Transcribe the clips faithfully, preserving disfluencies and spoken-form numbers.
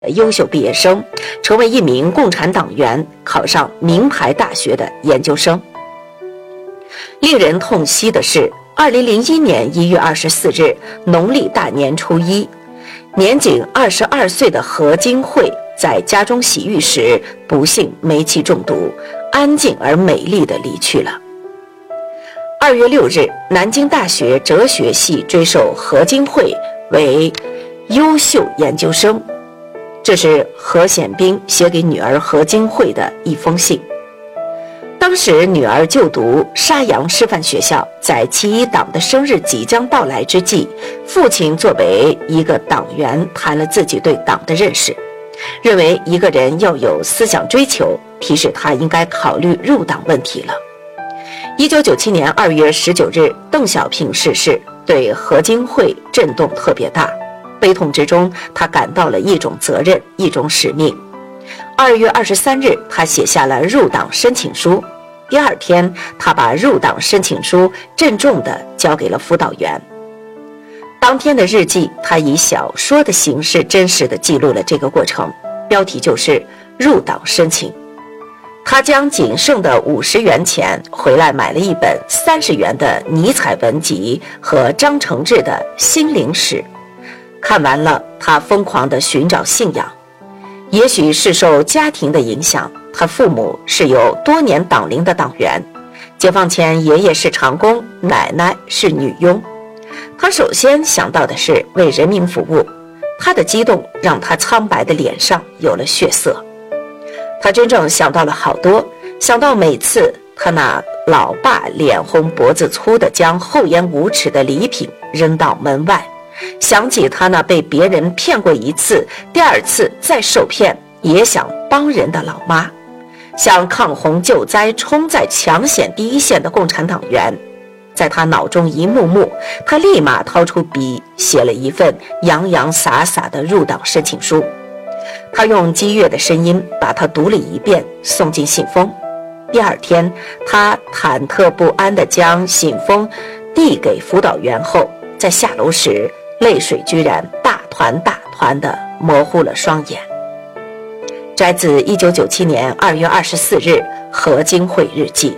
优秀毕业生，成为一名共产党员，考上名牌大学的研究生。令人痛惜的是，二零零一年一月二十四日，农历大年初一，年仅二十二岁的何金慧在家中洗浴时，不幸煤气中毒，安静而美丽地离去了。二月六日，南京大学哲学系追授何金慧为优秀研究生。这是何显彬写给女儿何金慧的一封信。当时女儿就读沙洋师范学校，在七一党的生日即将到来之际，父亲作为一个党员谈了自己对党的认识，认为一个人要有思想追求，提示他应该考虑入党问题了。一九九七年二月十九日，邓小平逝世，对何金慧震动特别大。悲痛之中，他感到了一种责任，一种使命。二月二十三日，他写下了入党申请书。第二天，他把入党申请书郑重地交给了辅导员。当天的日记，他以小说的形式真实地记录了这个过程，标题就是入党申请。他将仅剩的五十元钱回来买了一本三十元的尼采文集和张承志的心灵史。看完了，他疯狂地寻找信仰。也许是受家庭的影响，他父母是有多年党龄的党员，解放前爷爷是长工，奶奶是女佣。他首先想到的是为人民服务，他的激动让他苍白的脸上有了血色。他真正想到了好多，想到每次他那老爸脸红脖子粗地将厚颜无耻的礼品扔到门外，想起他那被别人骗过一次，第二次再受骗也想帮人的老妈，想抗洪救灾冲在抢险第一线的共产党员。在他脑中一幕幕，他立马掏出笔写了一份洋洋洒洒的入党申请书。他用激越的声音把它读了一遍，送进信封。第二天，他忐忑不安地将信封递给辅导员后，在下楼时泪水居然大团大团地模糊了双眼。摘自一九九七年二月二十四日何金慧日记。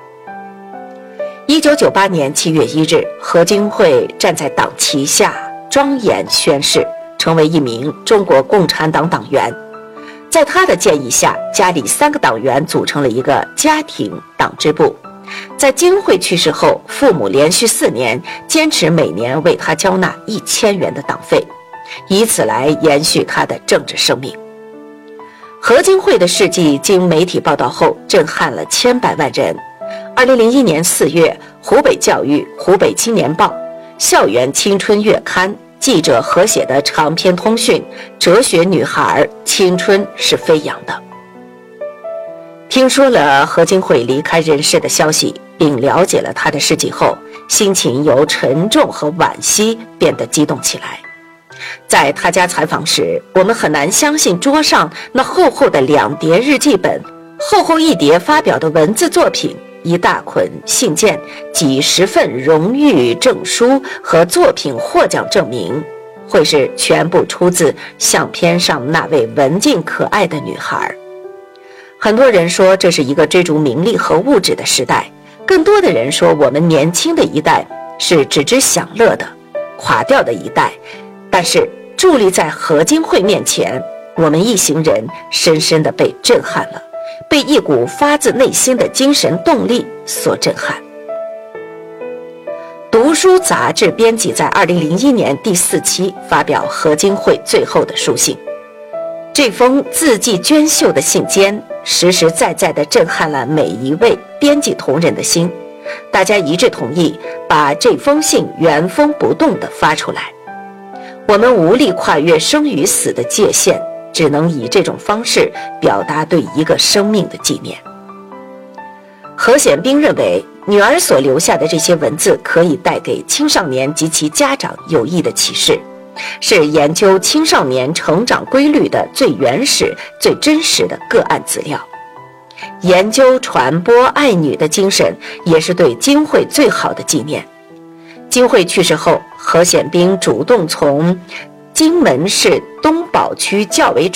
一九九八年七月一日，何金慧站在党旗下庄严宣誓，成为一名中国共产党党员。在他的建议下，家里三个党员组成了一个家庭党支部。在金慧去世后，父母连续四年坚持每年为他交纳一千元的党费，以此来延续他的政治生命。何金慧的事迹经媒体报道后，震撼了千百万人。二零零一年四月，湖北教育、湖北青年报、校园青春月刊记者合写的长篇通讯《哲学女孩，青春是飞扬的》。听说了何金慧离开人世的消息，并了解了她的事迹后，心情由沉重和惋惜变得激动起来。在他家采访时，我们很难相信桌上那厚厚的两叠日记本，厚厚一叠发表的文字作品，一大捆信件，几十份荣誉证书和作品获奖证明，会是全部出自相片上那位文静可爱的女孩。很多人说这是一个追逐名利和物质的时代，更多的人说我们年轻的一代是只知享乐的垮掉的一代。但是伫立在何金慧面前，我们一行人深深地被震撼了，被一股发自内心的精神动力所震撼。读书杂志编辑在二零零一年第四期发表何金慧最后的书信，这封字迹娟秀的信笺实实在在地震撼了每一位编辑同仁的心，大家一致同意把这封信原封不动地发出来。我们无力跨越生与死的界限，只能以这种方式表达对一个生命的纪念。何显彬认为，女儿所留下的这些文字可以带给青少年及其家长有益的启示，是研究青少年成长规律的最原始、最真实的个案资料。研究传播爱女的精神，也是对金慧最好的纪念。金慧去世后，何显彬主动从荆门市东宝区较为